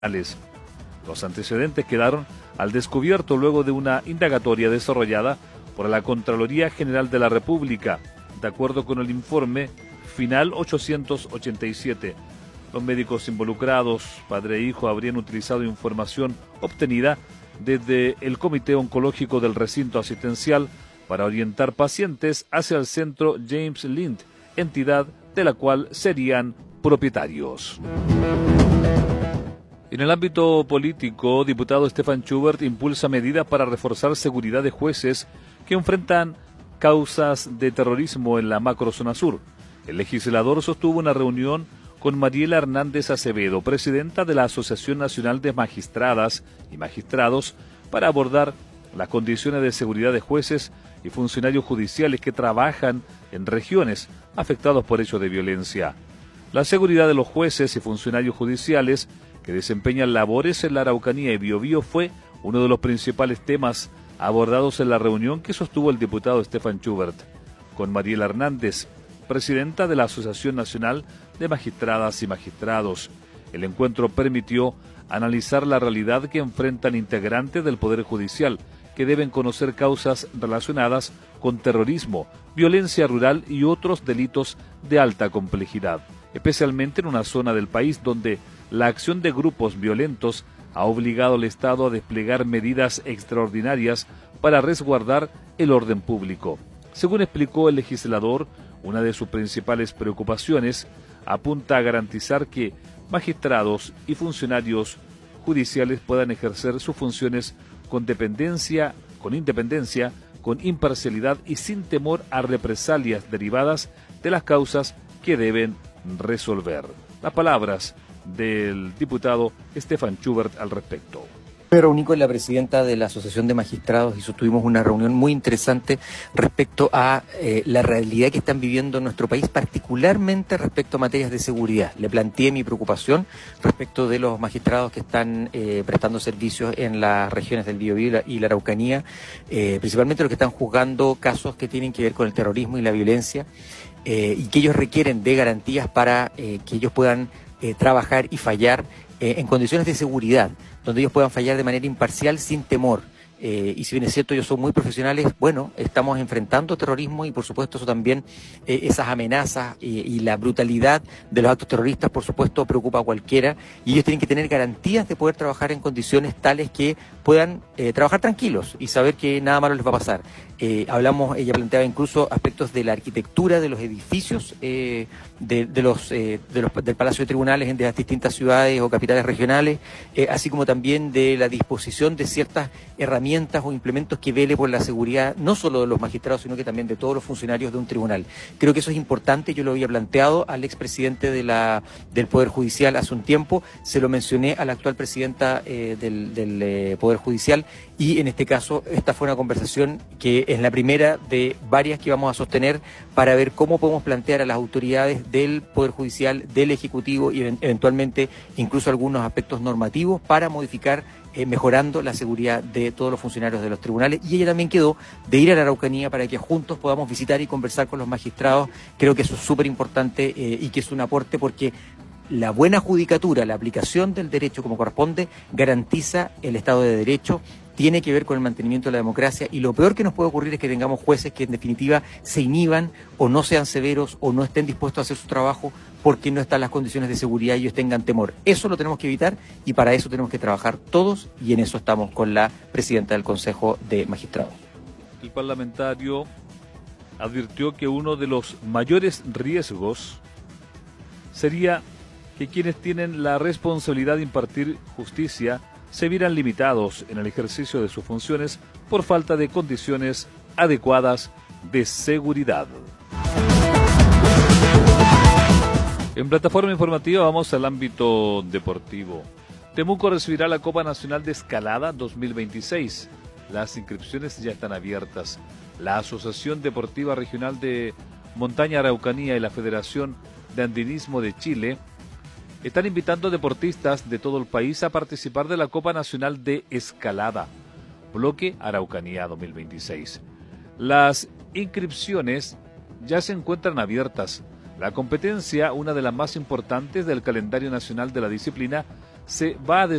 Los antecedentes quedaron al descubierto luego de una indagatoria desarrollada por la Contraloría General de la República, de acuerdo con el informe final 887. Los médicos involucrados, padre e hijo, habrían utilizado información obtenida desde el Comité Oncológico del recinto asistencial para orientar pacientes hacia el centro James Lind, entidad de la cual serían propietarios. En el ámbito político, diputado Stefan Schubert impulsa medidas para reforzar seguridad de jueces que enfrentan causas de terrorismo en la macrozona sur. El legislador sostuvo una reunión con Mariela Hernández Acevedo, presidenta de la Asociación Nacional de Magistradas y Magistrados, para abordar las condiciones de seguridad de jueces y funcionarios judiciales que trabajan en regiones afectadas por hechos de violencia. La seguridad de los jueces y funcionarios judiciales que desempeñan labores en la Araucanía y Biobío fue uno de los principales temas abordados en la reunión que sostuvo el diputado Stefan Schubert con Mariela Hernández, presidenta de la Asociación Nacional de Magistradas y Magistrados. El encuentro permitió analizar la realidad que enfrentan integrantes del Poder Judicial, que deben conocer causas relacionadas con terrorismo, violencia rural y otros delitos de alta complejidad, especialmente en una zona del país donde la acción de grupos violentos ha obligado al Estado a desplegar medidas extraordinarias para resguardar el orden público. Según explicó el legislador, una de sus principales preocupaciones apunta a garantizar que magistrados y funcionarios judiciales puedan ejercer sus funciones con independencia, con imparcialidad y sin temor a represalias derivadas de las causas que deben resolver. Las palabras del diputado Stefan Schubert al respecto. Me reuní con la presidenta de la Asociación de Magistrados y sostuvimos una reunión muy interesante respecto a la realidad que están viviendo en nuestro país, particularmente respecto a materias de seguridad. Le planteé mi preocupación respecto de los magistrados que están prestando servicios en las regiones del Biobío y la Araucanía, principalmente los que están juzgando casos que tienen que ver con el terrorismo y la violencia, y que ellos requieren de garantías para que ellos puedan trabajar y fallar en condiciones de seguridad, donde ellos puedan fallar de manera imparcial sin temor. Y si bien es cierto, ellos son muy profesionales, bueno, estamos enfrentando terrorismo y por supuesto eso también, esas amenazas y la brutalidad de los actos terroristas, por supuesto, preocupa a cualquiera, y ellos tienen que tener garantías de poder trabajar en condiciones tales que puedan trabajar tranquilos y saber que nada malo les va a pasar. Ella planteaba incluso aspectos de la arquitectura de los edificios del Palacio de Tribunales de las distintas ciudades o capitales regionales, así como también de la disposición de ciertas herramientas o implementos que vele por la seguridad no solo de los magistrados, sino que también de todos los funcionarios de un tribunal. Creo que eso es importante, yo lo había planteado al expresidente del Poder Judicial hace un tiempo, se lo mencioné a la actual presidenta del Poder Judicial, y en este caso esta fue una conversación que es la primera de varias que vamos a sostener para ver cómo podemos plantear a las autoridades del Poder Judicial, del Ejecutivo y eventualmente incluso algunos aspectos normativos para modificar, mejorando la seguridad de todos los funcionarios de los tribunales. Y ella también quedó de ir a la Araucanía para que juntos podamos visitar y conversar con los magistrados. Creo que eso es súper importante y que es un aporte porque la buena judicatura, la aplicación del derecho como corresponde, garantiza el Estado de Derecho, tiene que ver con el mantenimiento de la democracia, y lo peor que nos puede ocurrir es que tengamos jueces que en definitiva se inhiban o no sean severos o no estén dispuestos a hacer su trabajo porque no están las condiciones de seguridad y ellos tengan temor. Eso lo tenemos que evitar y para eso tenemos que trabajar todos, y en eso estamos con la presidenta del Consejo de Magistrados. El parlamentario advirtió que uno de los mayores riesgos sería que quienes tienen la responsabilidad de impartir justicia se vieran limitados en el ejercicio de sus funciones por falta de condiciones adecuadas de seguridad. En plataforma informativa vamos al ámbito deportivo. Temuco recibirá la Copa Nacional de Escalada 2026. Las inscripciones ya están abiertas. La Asociación Deportiva Regional de Montaña Araucanía y la Federación de Andinismo de Chile están invitando deportistas de todo el país a participar de la Copa Nacional de Escalada, Bloque Araucanía 2026. Las inscripciones ya se encuentran abiertas. La competencia, una de las más importantes del calendario nacional de la disciplina, se va a